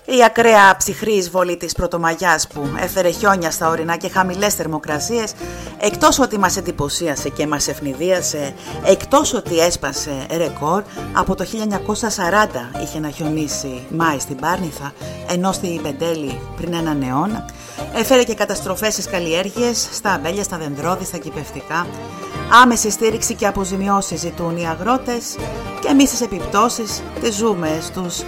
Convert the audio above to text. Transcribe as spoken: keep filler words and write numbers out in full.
Η ακραία ψυχρή εισβολή της Πρωτομαγιάς που έφερε χιόνια στα ορεινά και χαμηλές θερμοκρασίες, εκτός ότι μας εντυπωσίασε και μας ευνηδίασε, εκτός ότι έσπασε ρεκόρ, από το χίλια εννιακόσια σαράντα είχε να χιονίσει Μάη στην Πάρνηθα, ενώ στη Πεντέλη πριν έναν αιώνα, έφερε και καταστροφές στις καλλιέργειες, στα αμπέλια, στα δεντρώδη, στα κυπευτικά. Άμεση στήριξη και αποζημιώσεις ζητούν οι αγρότες και εμείς τις επιπτώσεις τις ζούμε στους